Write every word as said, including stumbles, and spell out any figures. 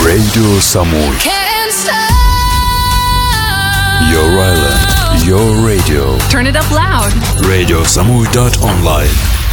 Radio Samui. Can't stop. Your island, your radio. Turn it up loud. radio samui dot online.